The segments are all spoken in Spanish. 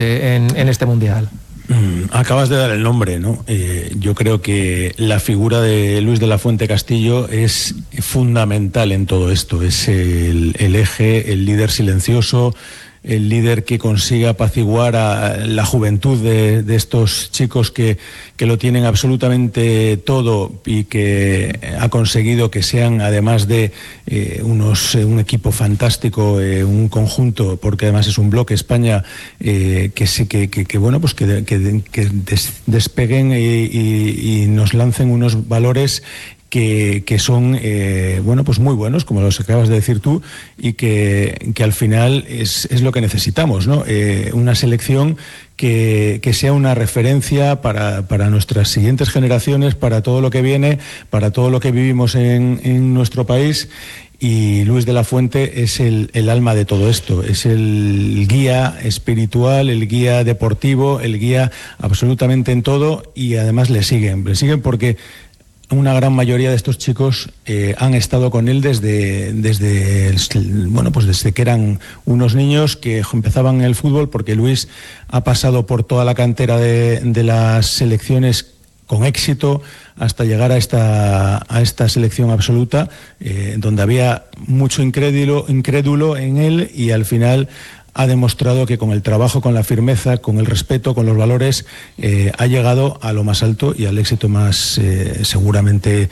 en este Mundial. Acabas de dar el nombre, ¿no? Yo creo que la figura de Luis de la Fuente Castillo es fundamental en todo esto. Es el eje, el líder silencioso, el líder que consigue apaciguar a la juventud de estos chicos que lo tienen absolutamente todo y que ha conseguido que sean, además de un equipo fantástico, un conjunto, porque además es un bloque España, que despeguen y nos lancen unos valores que son pues muy buenos, como los acabas de decir tú, y que al final es lo que necesitamos, ¿no? Una selección que sea una referencia para nuestras siguientes generaciones, para todo lo que viene, para todo lo que vivimos en nuestro país. Y Luis de la Fuente es el alma de todo esto, es el guía espiritual, el guía deportivo, el guía absolutamente en todo, y además le siguen porque una gran mayoría de estos chicos han estado con él desde que eran unos niños que empezaban el fútbol, porque Luis ha pasado por toda la cantera de las selecciones con éxito hasta llegar a esta selección absoluta, donde había mucho incrédulo en él, y al final ha demostrado que con el trabajo, con la firmeza, con el respeto, con los valores, ha llegado a lo más alto y al éxito más seguramente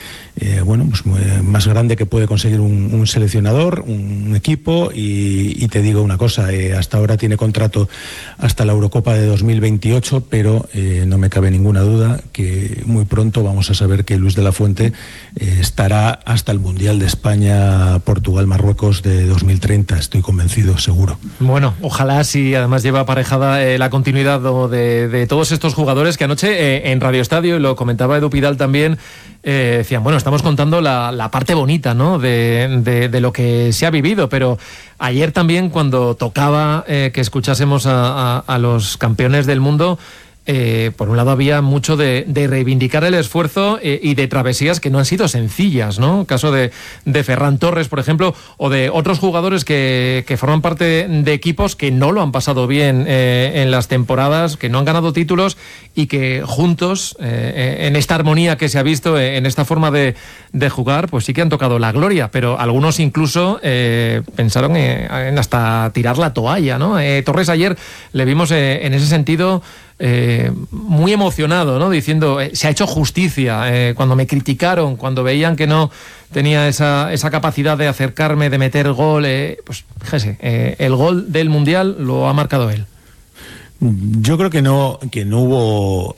más grande que puede conseguir un seleccionador, un equipo. Y te digo una cosa, hasta ahora tiene contrato hasta la Eurocopa de 2028, pero no me cabe ninguna duda que muy pronto vamos a saber que Luis de la Fuente estará hasta el Mundial de España, Portugal, Marruecos de 2030, estoy convencido, seguro. Bueno, ojalá, si además lleva aparejada la continuidad de todos estos jugadores que anoche en Radio Estadio, y lo comentaba Edu Pidal también, decían, bueno, estamos contando la parte bonita, ¿no?, de lo que se ha vivido, pero ayer también, cuando tocaba que escuchásemos a los campeones del mundo, por un lado había mucho de reivindicar el esfuerzo y de travesías que no han sido sencillas, ¿no? El caso de Ferran Torres, por ejemplo, o de otros jugadores que forman parte de equipos que no lo han pasado bien en las temporadas, que no han ganado títulos, y que juntos, en esta armonía que se ha visto, en esta forma de jugar, pues sí que han tocado la gloria, pero algunos incluso pensaron en hasta tirar la toalla, ¿no? Torres ayer le vimos en ese sentido muy emocionado, ¿no?, diciendo, se ha hecho justicia, cuando me criticaron, cuando veían que no tenía esa capacidad de acercarme, de meter gol, pues fíjese, el gol del Mundial lo ha marcado él. Yo creo que no hubo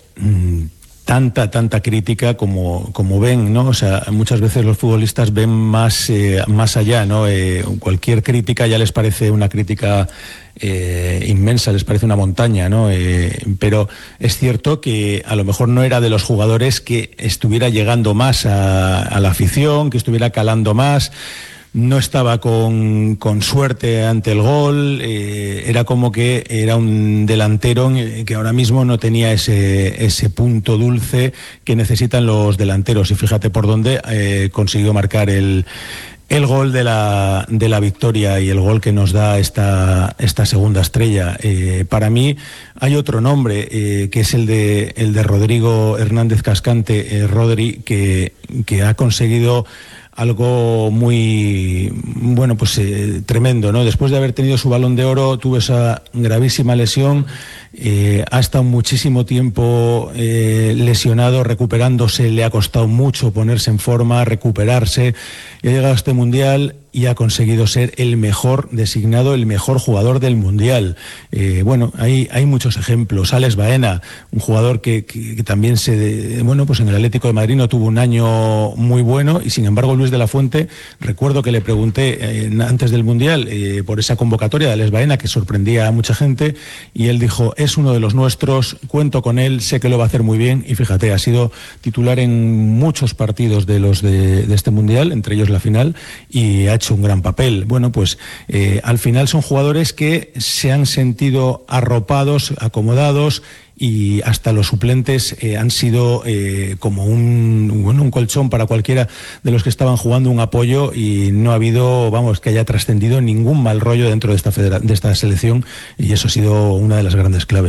tanta crítica como ven, ¿no? O sea, muchas veces los futbolistas ven más allá, ¿no? Cualquier crítica ya les parece una crítica inmensa, les parece una montaña, ¿no? Pero es cierto que a lo mejor no era de los jugadores que estuviera llegando más a la afición, que estuviera calando más. No estaba con suerte ante el gol, era como que era un delantero que ahora mismo no tenía ese punto dulce que necesitan los delanteros, y fíjate por dónde consiguió marcar el gol de la victoria y el gol que nos da esta segunda estrella. Para mí hay otro nombre, que es el de Rodrigo Hernández Cascante, Rodri, que ha conseguido algo muy tremendo, ¿no? Después de haber tenido su Balón de Oro, tuvo esa gravísima lesión, ha estado muchísimo tiempo lesionado, recuperándose, le ha costado mucho ponerse en forma, recuperarse, y ha llegado a este Mundial y ha conseguido ser el mejor designado, el mejor jugador del Mundial. Hay muchos ejemplos. Alex Baena, un jugador que también en el Atlético de Madrid no tuvo un año muy bueno, y sin embargo Luis de la Fuente, recuerdo que le pregunté antes del Mundial por esa convocatoria de Alex Baena, que sorprendía a mucha gente, y él dijo, es uno de los nuestros, cuento con él, sé que lo va a hacer muy bien, y fíjate, ha sido titular en muchos partidos de este Mundial, entre ellos la final, y ha hecho un gran papel. Al final son jugadores que se han sentido arropados, acomodados, y hasta los suplentes han sido como un colchón para cualquiera de los que estaban jugando, un apoyo, y no ha habido, que haya trascendido ningún mal rollo dentro de esta selección, y eso ha sido una de las grandes claves.